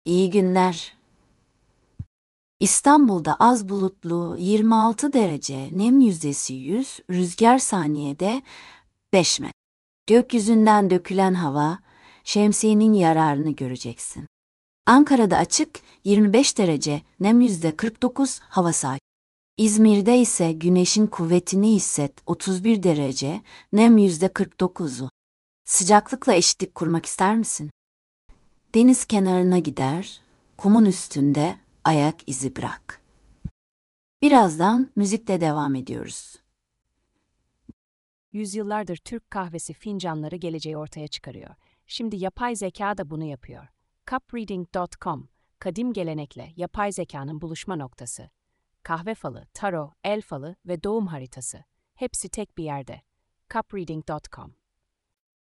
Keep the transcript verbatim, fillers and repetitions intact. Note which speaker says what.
Speaker 1: İyi günler. İstanbul'da az bulutlu, yirmi altı derece, nem yüzdesi yüz, rüzgar saniyede beş metre. Gökyüzünden dökülen hava, şemsiyenin yararını göreceksin. Ankara'da açık, yirmi beş derece, nem yüzde kırk dokuz, hava sakin. İzmir'de ise güneşin kuvvetini hisset, otuz bir derece, nem yüzde kırk dokuzu. Sıcaklıkla eşitlik kurmak ister misin? Deniz kenarına gider, kumun üstünde ayak izi bırak. Birazdan müzikle devam ediyoruz.
Speaker 2: Yüzyıllardır Türk kahvesi fincanları geleceği ortaya çıkarıyor. Şimdi yapay zeka da bunu yapıyor. cup reading nokta com, kadim gelenekle yapay zekanın buluşma noktası. Kahve falı, taro, el falı ve doğum haritası. Hepsi tek bir yerde. cup reading nokta com